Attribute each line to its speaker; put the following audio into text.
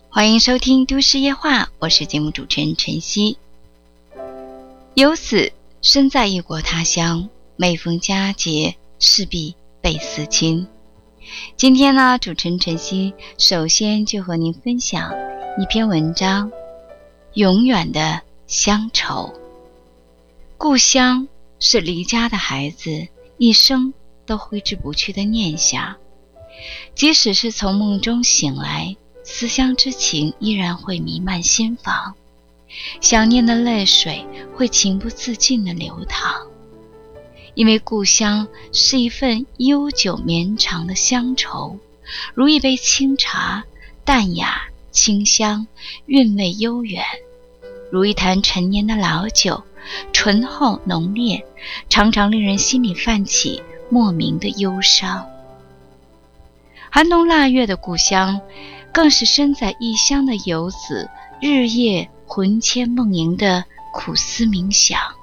Speaker 1: 欢迎收听都市夜话，我是节目主持人晨曦。游子身在异国他乡，每逢佳节势必倍思亲。今天呢，主持人晨曦首先就和您分享一篇文章，永远的乡愁。故乡是离家的孩子一生都挥之不去的念想，即使是从梦中醒来，思乡之情依然会弥漫心房，想念的泪水会情不自禁地流淌。因为故乡是一份悠久绵长的乡愁，如一杯清茶，淡雅清香，韵味悠远；如一坛陈年的老酒，醇厚浓烈，常常令人心里泛起莫名的忧伤。寒冬腊月的故乡，更是身在异乡的游子日夜魂牵梦萦的苦思冥想。